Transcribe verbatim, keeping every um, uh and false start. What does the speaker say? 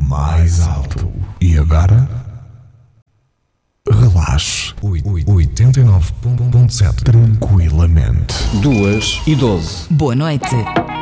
mais alto. E agora? Relaxe. oitenta e nove ponto sete. Tranquilamente. Duas e doze. Boa noite.